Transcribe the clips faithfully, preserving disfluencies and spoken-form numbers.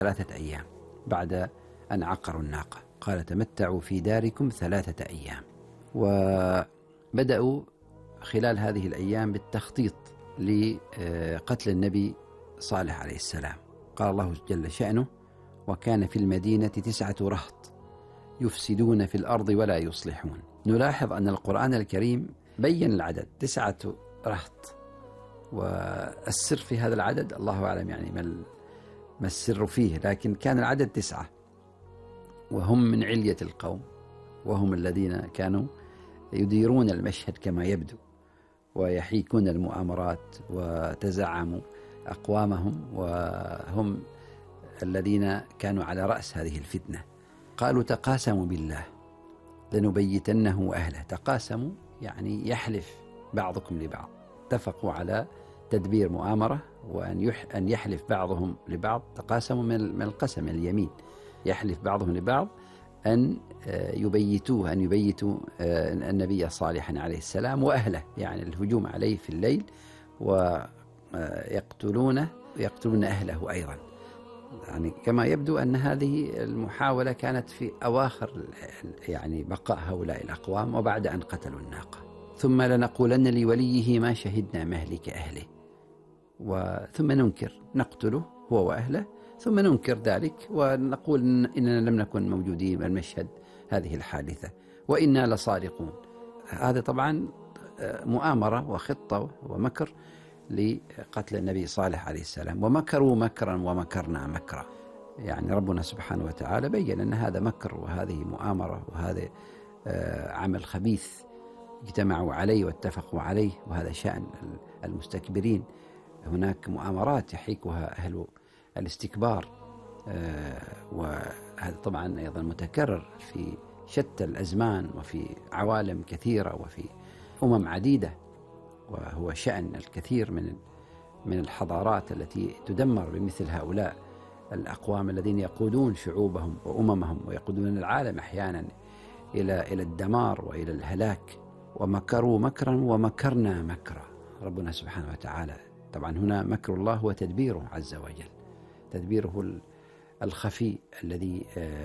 ثلاثة أيام بعد أن عقروا الناقة. قال تمتعوا في داركم ثلاثة أيام. وبدأوا خلال هذه الأيام بالتخطيط لقتل النبي صالح عليه السلام. قال الله جل شأنه: وكان في المدينة تسعة رهط يفسدون في الأرض ولا يصلحون. نلاحظ أن القرآن الكريم بين العدد تسعة رهط، والسر في هذا العدد الله أعلم، يعني ما السر فيه، لكن كان العدد تسعة، وهم من علية القوم، وهم الذين كانوا يديرون المشهد كما يبدو، ويحيكون المؤامرات، وتزعموا أقوامهم، وهم الذين كانوا على رأس هذه الفتنة. قالوا تقاسموا بالله لنبيتنه أهله. تقاسموا يعني يحلف بعضكم لبعض، اتفقوا على تدبير مؤامرة وأن يح أن يحلف بعضهم لبعض. تقاسموا من القسم اليمين، يحلف بعضهم لبعض أن يبيتوه، أن يبيتوا النبي صالحا عليه السلام وأهله، يعني الهجوم عليه في الليل ويقتلونه يقتلون أهله أيضا. يعني كما يبدو أن هذه المحاولة كانت في أواخر يعني بقاء هؤلاء الأقوام وبعد أن قتلوا الناقة. ثم لنقولن لوليه ما شهدنا مهلك أهله، وثم ننكر، نقتله هو وأهله، ثم ننكر ذلك ونقول إننا لم نكن موجودين بالمشهد هذه الحادثة وإنا لصادقون. هذا طبعا مؤامرة وخطة ومكر لقتل النبي صالح عليه السلام. ومكروا مكرا ومكرنا مكرا، يعني ربنا سبحانه وتعالى بيّن أن هذا مكر وهذه مؤامرة وهذا عمل خبيث اجتمعوا عليه واتفقوا عليه، وهذا شأن المستكبرين. هناك مؤامرات يحيكها أهل الاستكبار، وهذا طبعا أيضا متكرر في شتى الأزمان وفي عوالم كثيرة وفي أمم عديدة، وهو شأن الكثير من من الحضارات التي تدمر بمثل هؤلاء الأقوام الذين يقودون شعوبهم وأممهم ويقودون العالم أحيانا إلى إلى الدمار وإلى الهلاك. ومكروا مكرا ومكرنا مكرا. ربنا سبحانه وتعالى طبعا هنا مكر الله هو تدبيره عز وجل، تدبيره الخفي الذي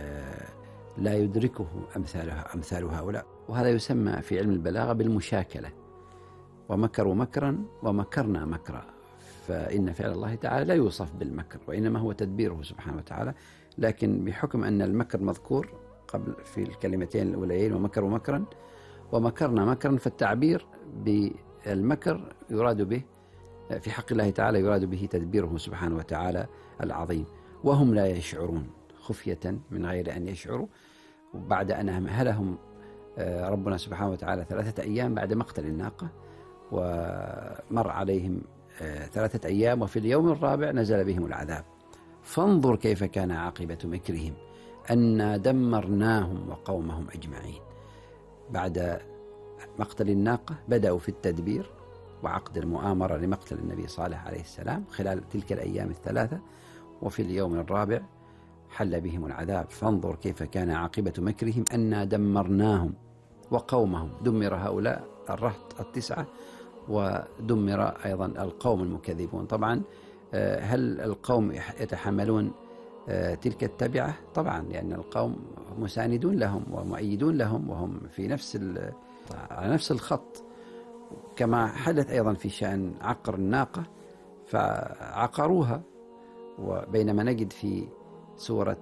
لا يدركه أمثالها أمثال هؤلاء، وهذا يسمى في علم البلاغة بالمشاكلة. ومكروا مكرا ومكرنا مكرا، فإن فعل الله تعالى لا يوصف بالمكر، وإنما هو تدبيره سبحانه وتعالى. لكن بحكم أن المكر مذكور قبل في الكلمتين الأوليين ومكروا مكرا ومكرنا مكرا، فالتعبير بالمكر يراد به في حق الله تعالى يراد به تدبيره سبحانه وتعالى العظيم، وهم لا يشعرون، خفية من غير أن يشعروا. وبعد أن أمهلهم ربنا سبحانه وتعالى ثلاثة أيام بعد مقتل الناقة، ومر عليهم ثلاثة أيام، وفي اليوم الرابع نزل بهم العذاب. فانظر كيف كان عاقبة مكرهم أنا دمرناهم وقومهم أجمعين. بعد مقتل الناقة بدأوا في التدبير وعقد المؤامرة لمقتل النبي صالح عليه السلام خلال تلك الأيام الثلاثة، وفي اليوم الرابع حل بهم العذاب. فانظر كيف كان عاقبة مكرهم أنا دمرناهم وقومهم. دمر هؤلاء الرهط التسعة، ودمر أيضا القوم المكذبون. طبعا هل القوم يتحملون تلك التبعة؟ طبعا، لأن القوم مساندون لهم ومؤيدون لهم، وهم في نفس على نفس الخط. كما حدث أيضا في شأن عقر الناقة، فعقروها، وبينما نجد في سورة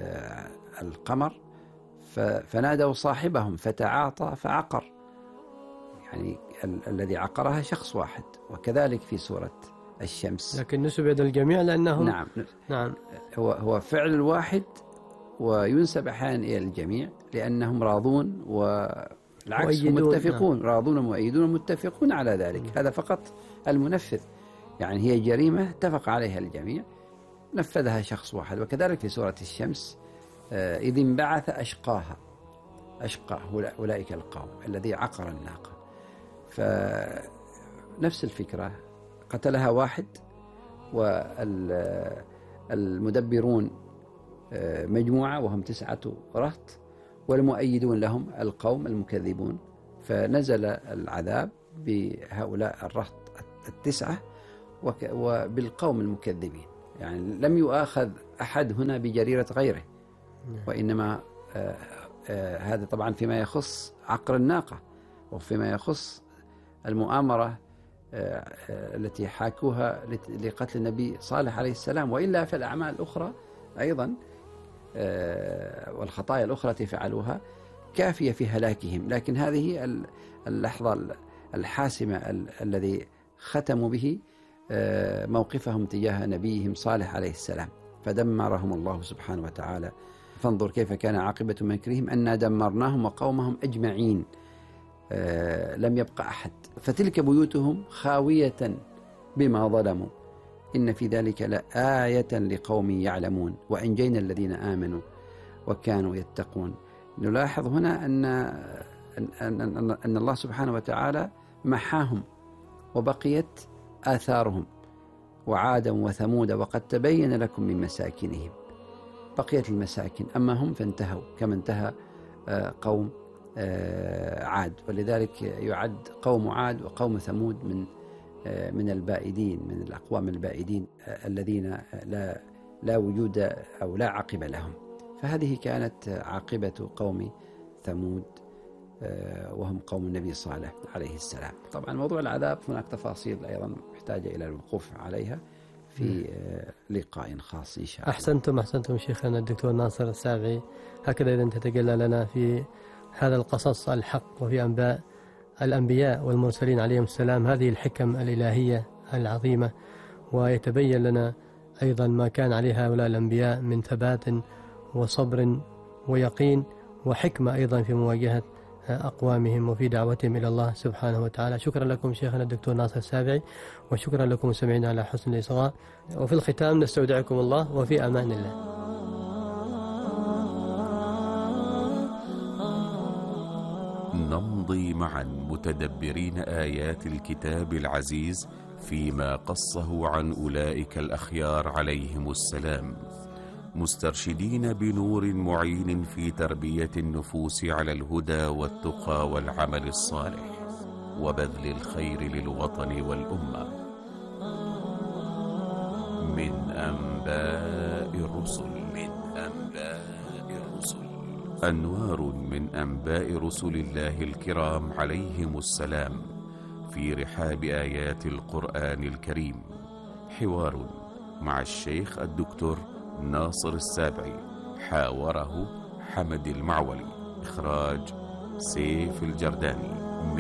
القمر فنادوا صاحبهم فتعاطى فعقر، يعني ال الذي عقرها شخص واحد. وكذلك في سورة الشمس، لكن نسب إلى الجميع لأنهم نعم نعم هو هو فعل الواحد، وينسب أحيانا إلى الجميع لأنهم راضون، والعكس هم متفقون. نعم. راضون ومؤيدون متفقون على ذلك. نعم. هذا فقط المنفذ، يعني هي جريمة اتفق عليها الجميع، نفذها شخص واحد. وكذلك في سورة الشمس إذ انبعث أشقاها، أشقى أولئك القوم الذي عقر الناقة. فنفس الفكرة، قتلها واحد، والمدبرون مجموعة وهم تسعة رهط، والمؤيدون لهم القوم المكذبون. فنزل العذاب بهؤلاء الرهط التسعة وبالقوم المكذبين، يعني لم يؤاخذ أحد هنا بجريرة غيره، وإنما آه آه هذا طبعا فيما يخص عقر الناقة، وفيما يخص المؤامرة آه آه التي حاكوها لقتل النبي صالح عليه السلام. وإلا في الأعمال الأخرى أيضا آه والخطايا الأخرى التي فعلوها كافية في هلاكهم، لكن هذه اللحظة الحاسمة الذي ختموا به آه موقفهم تجاه نبيهم صالح عليه السلام، فدمرهم الله سبحانه وتعالى. فانظر كيف كان عاقبة مكرهم أنا دمرناهم وقومهم أجمعين، آه لم يبقى أحد. فتلك بيوتهم خاوية بما ظلموا إن في ذلك لآية لقوم يعلمون وأنجينا الذين آمنوا وكانوا يتقون. نلاحظ هنا أن أن, أن, أن الله سبحانه وتعالى محاهم وبقيت آثارهم، وعادا وثمود وقد تبين لكم من مساكنهم، بقيت المساكن، أما هم فانتهوا كما انتهى قوم عاد. ولذلك يعد قوم عاد وقوم ثمود من من البائدين، من الأقوام البائدين الذين لا لا وجود أو لا عقب لهم. فهذه كانت عاقبة قوم ثمود وهم قوم النبي صالح عليه السلام. طبعا موضوع العذاب هناك تفاصيل أيضا محتاجة إلى الوقوف عليها في لقاء خاص إن شاء الله. أحسنتم أحسنتم شيخنا الدكتور ناصر السابعي. هكذا إذا تتجلى لنا في هذا القصص الحق وفي أنباء الأنبياء والمرسلين عليهم السلام هذه الحكم الإلهية العظيمة، ويتبين لنا أيضا ما كان عليه هؤلاء الأنبياء من ثبات وصبر ويقين وحكمة أيضا في مواجهة أقوامهم وفي دعوتهم إلى الله سبحانه وتعالى. شكرا لكم شيخنا الدكتور ناصر السابعي، وشكرا لكم مستمعينا على حسن الإصغاء. وفي الختام نستودعكم الله وفي أمان الله. نمضي معا متدبرين آيات الكتاب العزيز فيما قصه عن أولئك الأخيار عليهم السلام، مسترشدين بنور معين في تربية النفوس على الهدى والتقى والعمل الصالح وبذل الخير للوطن والأمة. من أنباء الرسل من أنباء الرسل أنوار من أنباء رسل الله الكرام عليهم السلام في رحاب آيات القرآن الكريم. حوار مع الشيخ الدكتور ناصر السابعي، حاوره حمد المعولي، إخراج سيف الجرداني.